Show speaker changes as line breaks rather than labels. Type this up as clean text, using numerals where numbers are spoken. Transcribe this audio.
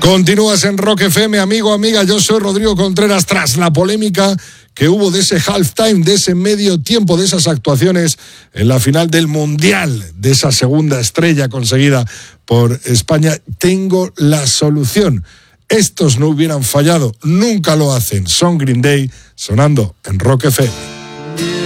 Continúas en Rock FM, amigo, amiga. Yo soy Rodrigo Contreras. Tras la polémica que hubo de ese halftime, de ese medio tiempo, de esas actuaciones en la final del Mundial, de esa segunda estrella conseguida por España, tengo la solución. Estos no hubieran fallado, nunca lo hacen. Son Green Day sonando en Rock FM.